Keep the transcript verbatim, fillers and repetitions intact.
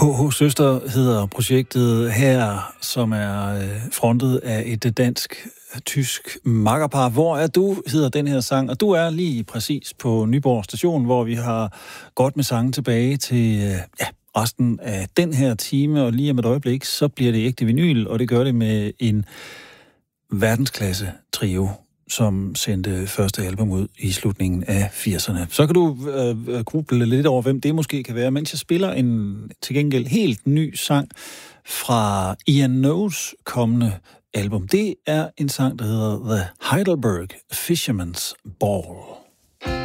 H H Søster hedder projektet her, som er frontet af et dansk-tysk makkerpar. Hvor er du, hedder den her sang, og du er lige præcis på Nyborg Station, hvor vi har godt med sange tilbage til ja, resten af den her time, og lige om et øjeblik, så bliver det ægte vinyl, og det gør det med en verdensklasse trio, som sendte første album ud i slutningen af firserne. Så kan du øh, gruble lidt over, hvem det måske kan være, mens jeg spiller en til gengæld helt ny sang fra Ian Knowles kommende album. Det er en sang, der hedder The Heidelberg Fisherman's Ball.